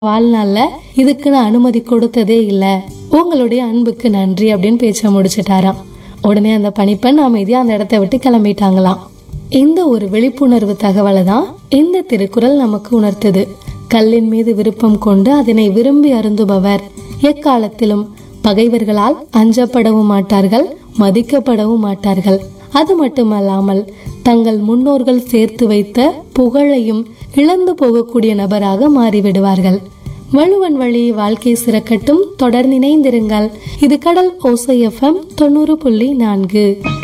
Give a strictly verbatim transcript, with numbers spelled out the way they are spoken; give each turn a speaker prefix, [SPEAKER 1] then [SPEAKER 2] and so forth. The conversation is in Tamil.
[SPEAKER 1] வாழ்நாள்ல இதுக்கு நான் அனுமதி கொடுத்ததே இல்ல, உங்களுடைய அன்புக்கு நன்றி அப்படின்னு பேச்ச முடிச்சிட்டாராம். உடனே அந்த பணிப்பெண் அமைதியா அந்த இடத்தை விட்டு கிளம்பிட்டாங்களாம். இந்த ஒரு விழிப்புணர்வு தகவலை தான் இந்த திருக்குறள் நமக்கு உணர்த்துது. கல்லின் மீது விருப்பம் கொண்டு அதனை விரும்பி அருந்துபவர் எக்காலத்திலும் பகைவர்களால் அஞ்சப்படவும் மாட்டார்கள், மதிக்கப்படவும் மாட்டார்கள். அது மட்டுமல்லாமல் தங்கள் முன்னோர்கள் சேர்த்து வைத்த புகழையும் இழந்து போகக்கூடிய நபராக மாறிவிடுவார்கள். வள்ளுவன் வழி வாழ்க்கை சிறக்கட்டும். தொடர்ந்து இணைந்திருங்கள். இது கடல் ஓசை எஃப்எம் தொண்ணூறு புள்ளி நான்கு.